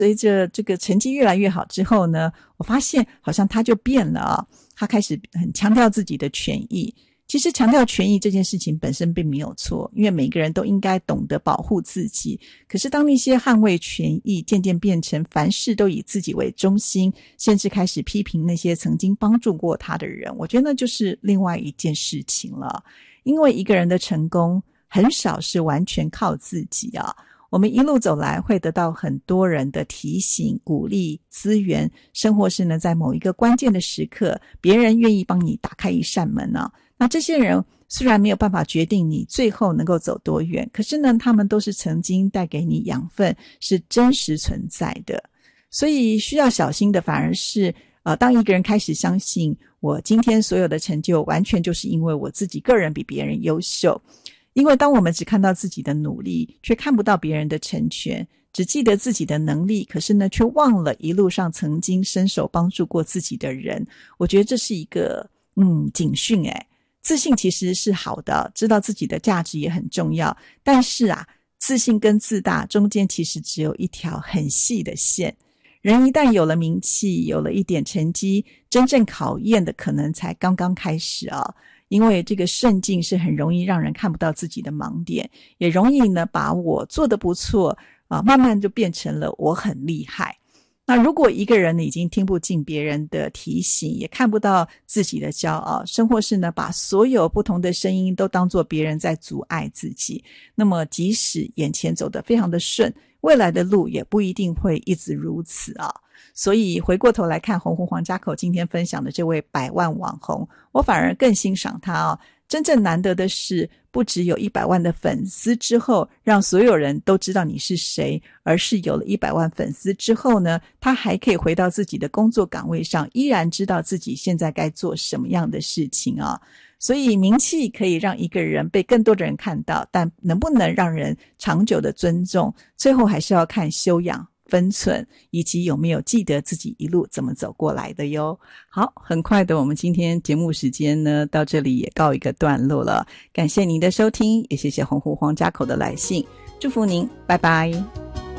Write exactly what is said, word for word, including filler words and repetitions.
随着这个成绩越来越好之后呢，我发现好像他就变了啊，他开始很强调自己的权益。其实强调权益这件事情本身并没有错，因为每个人都应该懂得保护自己。可是当那些捍卫权益渐渐变成凡事都以自己为中心，甚至开始批评那些曾经帮助过他的人，我觉得那就是另外一件事情了。因为一个人的成功很少是完全靠自己啊，我们一路走来会得到很多人的提醒、鼓励、资源，甚或是呢在某一个关键的时刻，别人愿意帮你打开一扇门啊。那这些人虽然没有办法决定你最后能够走多远，可是呢他们都是曾经带给你养分，是真实存在的。所以需要小心的反而是呃，当一个人开始相信我今天所有的成就完全就是因为我自己个人比别人优秀。因为当我们只看到自己的努力，却看不到别人的成全，只记得自己的能力，可是呢却忘了一路上曾经伸手帮助过自己的人，我觉得这是一个嗯警讯诶。自信其实是好的，知道自己的价值也很重要，但是啊，自信跟自大中间其实只有一条很细的线。人一旦有了名气，有了一点成绩，真正考验的可能才刚刚开始啊。因为这个顺境是很容易让人看不到自己的盲点，也容易呢把我做得不错啊，慢慢就变成了我很厉害。那如果一个人已经听不进别人的提醒，也看不到自己的骄傲，甚或是呢把所有不同的声音都当作别人在阻碍自己，那么即使眼前走得非常的顺，未来的路也不一定会一直如此啊。所以回过头来看红红黄家口今天分享的这位百万网红，我反而更欣赏他啊。真正难得的是，不只有一百万的粉丝之后让所有人都知道你是谁，而是有了一百万粉丝之后呢，他还可以回到自己的工作岗位上，依然知道自己现在该做什么样的事情啊。所以名气可以让一个人被更多的人看到，但能不能让人长久的尊重，最后还是要看修养、分寸，以及有没有记得自己一路怎么走过来的哟。好，很快的我们今天节目时间呢到这里也告一个段落了，感谢您的收听，也谢谢红湖黄家口的来信，祝福您，拜拜。